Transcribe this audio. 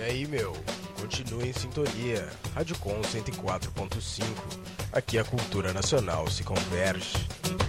aí, meu? Continue em sintonia. Rádio Com 104.5. Aqui a cultura nacional se converge.